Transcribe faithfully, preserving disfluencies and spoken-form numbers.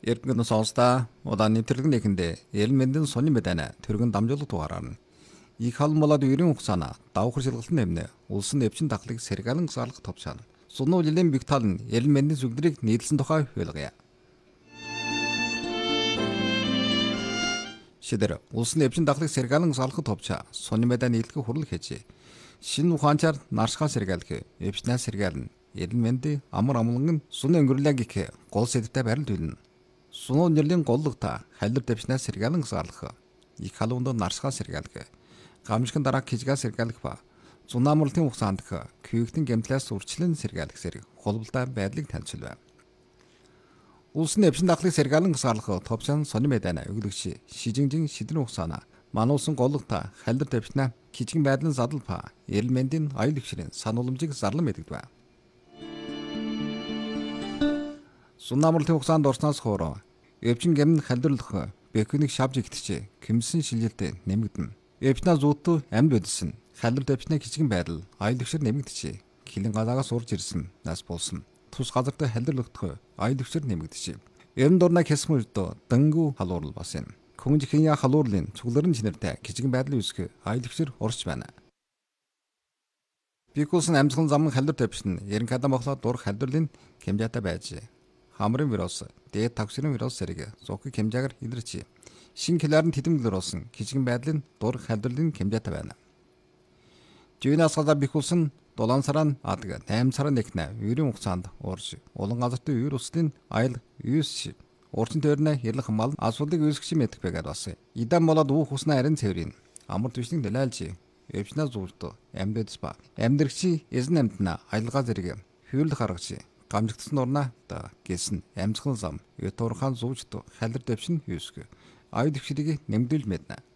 Эрдэнэ сонсдаа удааны нэвтрүүлэг нэхэндээ эрен мэндийн сонин мэдэнэ төргөн дамжуулалт дугаараар нь их халан болоод ерөн хугацаана давхар шилгэлтэн нэмнэ улсын нэвчин дахлыг сэргаалan гасаалгах товчаана. Сунуу жилийн биг тал нь эрен мэндийн зүгдрийг нийлсэн тухай хуулгая. Шидэр улсын нэвчин дахлыг сэргаалan гасаалгах товчаа сонин мэдэнэ нийлэх хурал хийжээ. Шинэ ухаанчаар наршгаа сэргаалх эвчнээ сэргаална. Эрен мэндийн амар амланган сун өнгөрлөг гэх гол сэдвтэй барил төлнө. Сунуу нэрлийн голлогта халир дэвшнээ сэргаалan гасаалгах. Их халуунд наршгаа сэргаалх. Гамшигын дараа хижгаа сэргаалх ба зун амралтын хугацаанд күйгтэн гэмтлээс үрчлэн сэргаалх зэрэг холболтой байдлыг танилцуулв. Улсын нэвчин дахлыг сэргаалan гасаалгах товчон сонин мэдэнэ өглөгч шижинжин шидэн хугацаана мануулсан голлогта халир дэвшнээ хижгэн байдлын задал ба эрен мэндийн аюул хвшрийн санууламжийг зарлан мэдэгдэв. Зун амралтын хугацаанд орсноос хойш эвчин гэмн халдварлах бэкүнийг шавж игтчээ кэмсэн шилжилтэд нэмэгдэн. Эвчнаа зүүтүү амьд бодсон. Халдвар дэвчнээ хичгэн байдал аюул хвшир нэмэгдэжээ. Хилэн гадаагаас урж ирсэн нас болсон. Тус газартай халдварлагдах аюул хвшир нэмэгдэжээ. Эрен дурнаа хэсгэн үедээ дангу халуурал бас юм. Күнж хиня халуурлын цугларын чинэртэй хичгэн байдлын үсгэ аюул хвшир урч байна. Бикулсын амьсгал зам халдвар дэвшин эрен кадан бохлоо дур халдварлын хэмжээтэй байжээ. Хамрын вирус, дээд токсин вирус зэрэг зохиг хэмжээгээр илэрчээ. Шин киларын тэдэмглэр болсон хичгэн байдлын дур халдварлын хэмжээтэй байна. Жинаас гадаа бихулсан дулаан сараа адаг восемь сараа нэгнэ ерөн хугацаанд уурж улан газартын үер өслийн аял юус уурчин тойрны ярлах мал асуудыг үүсгэж мэдэх байгаад бас. Идан болоод үүх уснаа арин цэврийн амар түвшний дэлайлж эвчнээ зүүрт амьдэс ба амьдэрчи эзэн амьтна аялгаа зэрэг хөвөрлөх аргач гамжигдсан урнаа да гэсэн амьсгал зам ютуурхан зүүжт халир дэвшин юусг аюул хвширийг нэмдүүл мэднэ.